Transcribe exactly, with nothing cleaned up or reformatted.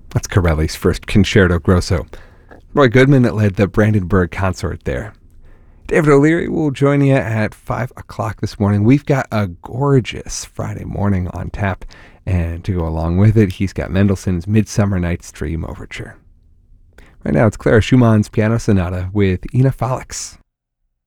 That's Corelli's first Concerto Grosso. Roy Goodman led the Brandenburg Consort there. David O'Leary will join you at five o'clock this morning. We've got a gorgeous Friday morning on tap, and to go along with it, he's got Mendelssohn's Midsummer Night's Dream Overture. Right now, it's Clara Schumann's Piano Sonata with Ina Felix.